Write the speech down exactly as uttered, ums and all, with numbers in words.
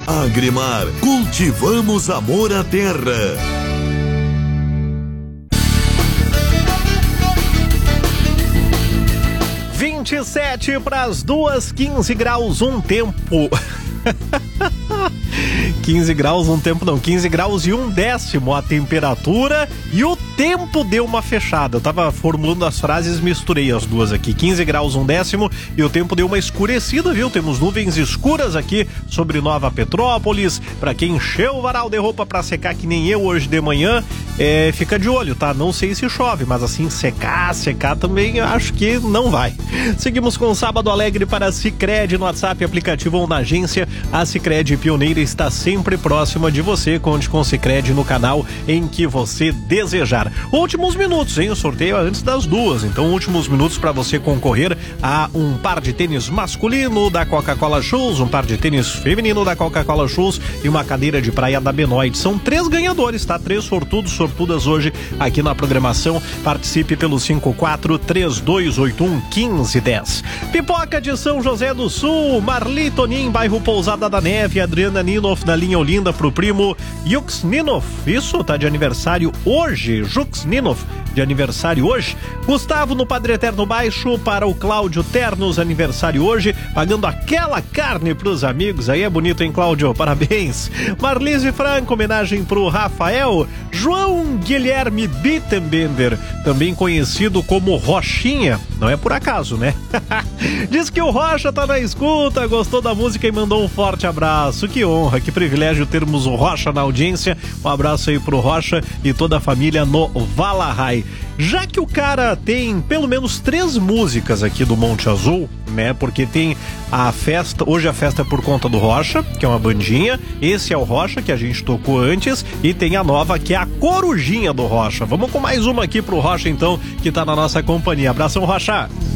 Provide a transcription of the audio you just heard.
Agrimar, cultivamos amor à terra. vinte e sete para as duas, quinze graus, um tempo. quinze graus, um tempo não, quinze graus e um décimo a temperatura e o tempo deu uma fechada. Eu tava formulando as frases, misturei as duas aqui. quinze graus, um décimo e o tempo deu uma escurecida, viu? Temos nuvens escuras aqui sobre Nova Petrópolis. Pra quem encheu o varal de roupa pra secar que nem eu hoje de manhã, é, fica de olho, tá? Não sei se chove, mas assim, secar, secar também acho que não vai. Seguimos com o Sábado Alegre para Sicredi no WhatsApp, aplicativo ou na agência. A Sicredi Pioneira está sempre próxima de você. Conte com o Sicredi no canal em que você desejar. Últimos minutos, hein? O sorteio é antes das duas, então últimos minutos para você concorrer a um par de tênis masculino da Coca-Cola Shoes, um par de tênis feminino da Coca-Cola Shoes e uma cadeira de praia da Benoit. São três ganhadores, tá? Três sortudos, sortudas hoje aqui na programação. Participe pelo cinco quatro três dois oito um um cinco um zero. Pipoca de São José do Sul, Marli Tonin, bairro Pousada da Neve, Adriana Ninoff na linha Olinda pro primo Jux Ninoff. Isso, tá de aniversário hoje, Jux Ninoff, de aniversário hoje. Gustavo no Padre Eterno Baixo, para o Cláudio Ternos, aniversário hoje, pagando aquela carne pros amigos. Aí é bonito, hein, Cláudio? Parabéns. Marlise Franco, homenagem pro Rafael. João Guilherme Bittenbender, também conhecido como Rochinha, não é por acaso, né? Diz que o Rocha tá na escuta, gostou da música e mandou um forte abraço. Que honra, que privilégio termos o Rocha na audiência. Um abraço aí pro Rocha e toda a família no Valahai. Já que o cara tem pelo menos três músicas aqui do Monte Azul, né? Porque tem a festa, hoje a festa é por conta do Rocha, que é uma bandinha. Esse é o Rocha, que a gente tocou antes. E tem a nova, que é a Corujinha do Rocha. Vamos com mais uma aqui pro Rocha, então, que tá na nossa companhia. Abração, Rocha!